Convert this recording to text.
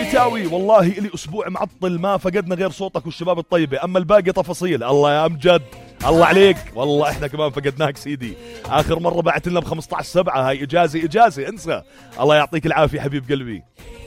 العتاوي والله إلي أسبوع معطل ما فقدنا غير صوتك والشباب الطيبة، أما الباقي تفاصيل. الله يا أمجد الله عليك، والله إحنا كمان فقدناك سيدي. آخر مرة بعت لنا ب15/7، هاي إجازة انسى. الله يعطيك العافية حبيب قلبي.